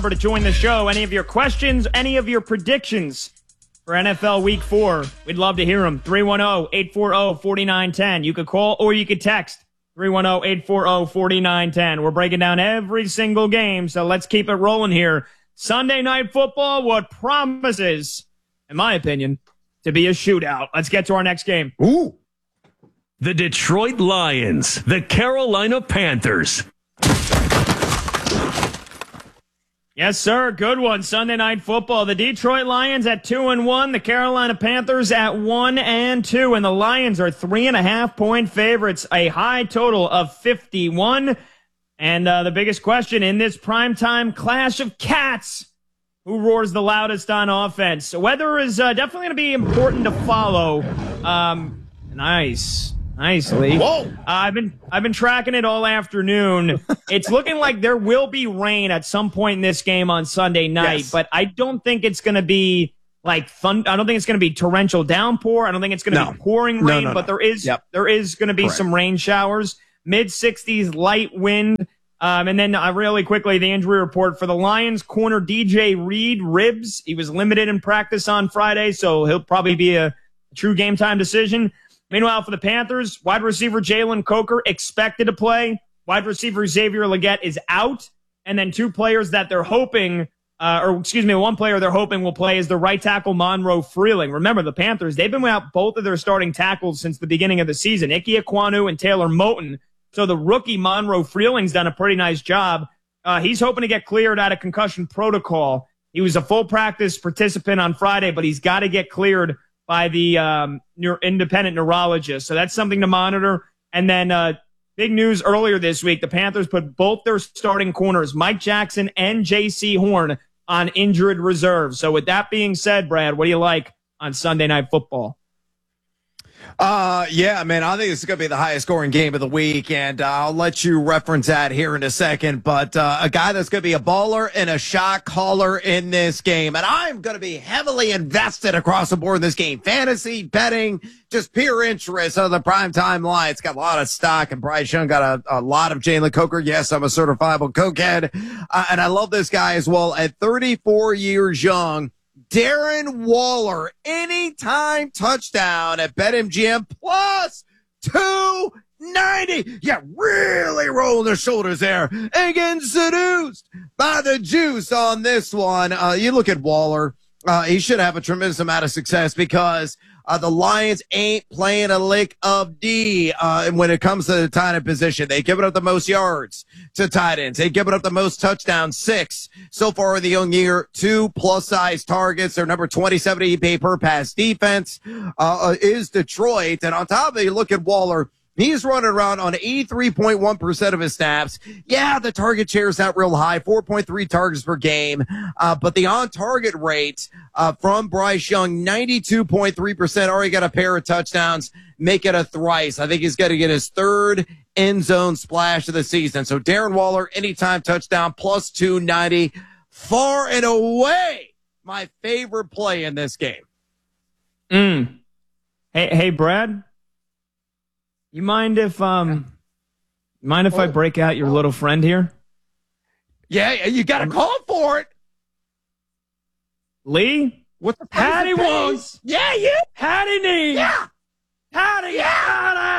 to join the show. Any of your questions, any of your predictions for NFL Week 4, we'd love to hear them. 310-840-4910. You could call or you could text 310-840-4910. We're breaking down every single game, so let's keep it rolling here. Sunday Night Football, what promises, in my opinion, to be a shootout. Let's get to our next game. Ooh. The Detroit Lions, the Carolina Panthers. Yes, sir. Good one. Sunday Night Football. The Detroit Lions at 2-1. The Carolina Panthers at 1-2. And the Lions are 3.5-point favorites. A high total of 51. And the biggest question in this primetime clash of cats, who roars the loudest on offense? Weather is definitely going to be important to follow. Nice. Nice, Lee. Whoa. I've been tracking it all afternoon. It's looking like there will be rain at some point in this game on Sunday night, but I don't think it's going to be like I don't think it's going to be torrential downpour. I don't think it's going to be pouring rain, but there is going to be some rain showers. Mid-60s, light wind. And then really quickly, the injury report for the Lions corner DJ Reed, ribs. He was limited in practice on Friday, so he'll probably be a true game time decision. Meanwhile, for the Panthers, wide receiver Jalen Coker expected to play. Wide receiver Xavier Legette is out. And then two players that they're hoping, one player they're hoping will play is the right tackle Monroe Freeling. Remember, the Panthers, they've been without both of their starting tackles since the beginning of the season, Ike Ekwonu and Taylor Moton. So the rookie Monroe Freeling's done a pretty nice job. He's hoping to get cleared out of concussion protocol. He was a full practice participant on Friday, but he's got to get cleared by the independent neurologist. So that's something to monitor. And then big news earlier this week, the Panthers put both their starting corners, Mike Jackson and J.C. Horn, on injured reserve. So with that being said, Brad, what do you like on Sunday Night Football? Yeah, man, I think this is going to be the highest scoring game of the week, and I'll let you reference that here in a second. But a guy that's going to be a baller and a shot caller in this game, and I'm going to be heavily invested across the board in this game. Fantasy, betting, just pure interest of the primetime line. It's got a lot of stock, and Bryce Young got a lot of Jalen Coker. Yes, I'm a certifiable cokehead, and I love this guy as well. At 34 years young, Darren Waller, anytime touchdown at BetMGM plus 290. Yeah, really rolling their shoulders there and getting seduced by the juice on this one. You look at Waller, he should have a tremendous amount of success because the Lions ain't playing a lick of D when it comes to the tight end position. They give it up the most yards to tight ends. They give it up the most touchdowns, 6 so far in the young year. 2 plus-size targets. Their number 27 EPA per pass defense is Detroit. And on top of it, you look at Waller. He's running around on 83.1% of his snaps. Yeah, the target share is not real high, 4.3 targets per game. But the on-target rate from Bryce Young, 92.3%. Already got a pair of touchdowns. Make it a thrice. I think he's going to get his third end zone splash of the season. So Darren Waller, anytime touchdown, plus 290. Far and away my favorite play in this game. Hey, Brad? You mind if I break out your little friend here? Yeah, you got to call for it. Lee? What the Hattie wants. Yeah, you. Hattie needs. Yeah. Hattie. Yeah.